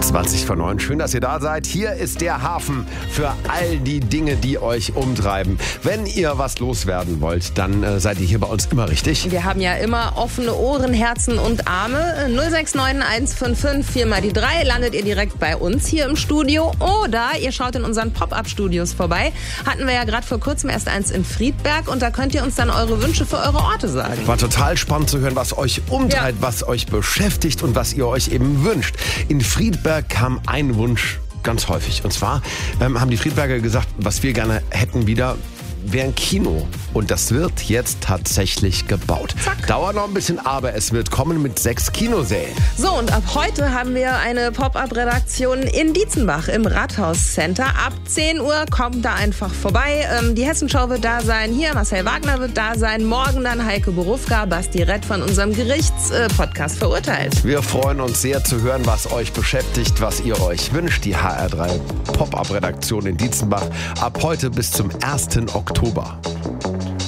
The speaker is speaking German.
20:09. Schön, dass ihr da seid. Hier ist der Hafen für all die Dinge, die euch umtreiben. Wenn ihr was loswerden wollt, dann seid ihr hier bei uns immer richtig. Wir haben ja immer offene Ohren, Herzen und Arme. 069 155 4 mal die 3 landet ihr direkt bei uns hier im Studio. Oder ihr schaut in unseren Pop-Up-Studios vorbei. Hatten wir ja gerade vor kurzem erst eins in Friedberg. Und da könnt ihr uns dann eure Wünsche für eure Orte sagen. War total spannend zu hören, was euch umtreibt, was euch beschäftigt und was ihr euch eben wünscht. In Friedberg kam ein Wunsch ganz häufig. Und zwar haben die Friedberger gesagt, was wir gerne hätten wieder, wäre ein Kino. Und das wird jetzt tatsächlich gebaut. Zack. Dauert noch ein bisschen, aber es wird kommen mit 6 Kinosälen. So, und ab heute haben wir eine Pop-Up-Redaktion in Dietzenbach im Rathaus-Center. Ab 10 Uhr kommt da einfach vorbei. Die Hessenschau wird da sein. Hier, Marcel Wagner wird da sein. Morgen dann Heike Borufka, Basti Rett von unserem Gerichtspodcast verurteilt. Wir freuen uns sehr zu hören, was euch beschäftigt, was ihr euch wünscht. Die HR3 Pop-Up-Redaktion in Dietzenbach ab heute bis zum 1. Oktober.